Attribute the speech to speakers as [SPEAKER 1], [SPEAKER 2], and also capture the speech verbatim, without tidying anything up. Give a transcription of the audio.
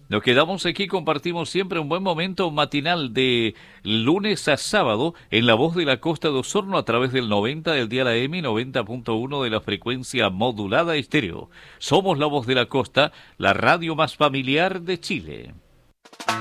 [SPEAKER 1] Nos quedamos aquí, compartimos siempre un buen momento matinal de lunes a sábado en La Voz de la Costa de Osorno a través del noventa del día la M y noventa punto uno de la frecuencia modulada estéreo. Somos La Voz de la Costa, la radio más familiar de Chile.